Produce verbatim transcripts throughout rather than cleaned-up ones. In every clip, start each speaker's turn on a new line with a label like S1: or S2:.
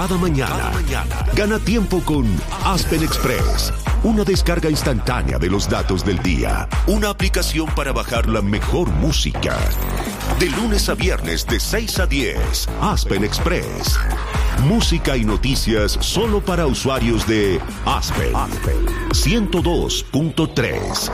S1: cada mañana. Cada mañana. Gana tiempo con Aspen Express. Una descarga instantánea de los datos del día. Una aplicación para bajar la mejor música. De lunes a viernes de seis a diez. Aspen Express. Música y noticias solo para usuarios de Aspen. Aspen ciento dos punto tres.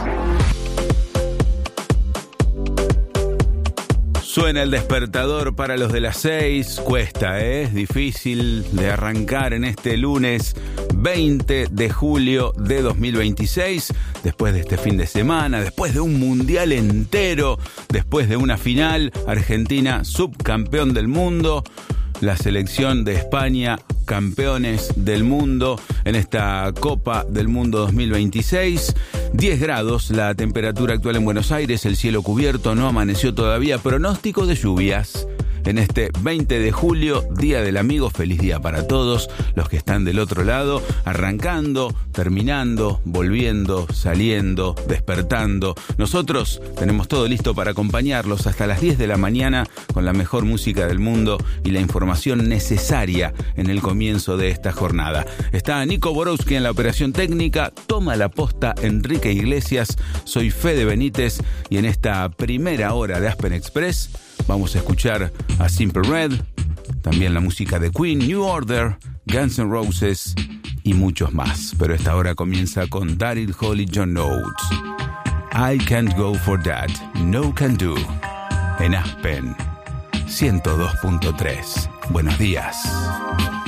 S2: Suena el despertador para los de las seis. Cuesta, ¿eh? Es difícil de arrancar en este lunes veinte de julio de dos mil veintiséis. Después de este fin de semana, después de un mundial entero, después de una final, Argentina subcampeón del mundo. La selección de España, campeones del mundo en esta Copa del Mundo dos mil veintiséis. diez grados la temperatura actual en Buenos Aires, el cielo cubierto, no amaneció todavía. Pronóstico de lluvias en este veinte de julio, Día del Amigo. Feliz día para todos los que están del otro lado, arrancando, terminando, volviendo, saliendo, despertando. Nosotros tenemos todo listo para acompañarlos hasta las diez de la mañana con la mejor música del mundo y la información necesaria en el comienzo de esta jornada. Está Nico Borowski en la operación técnica, toma la posta Enrique Iglesias, soy Fede Benítez y en esta primera hora de Aspen Express vamos a escuchar a Simple Red, también la música de Queen, New Order, Guns N' Roses y muchos más. Pero esta hora comienza con Daryl Hall y John Oates. I can't go for that, no can do. En Aspen ciento dos punto tres. Buenos días.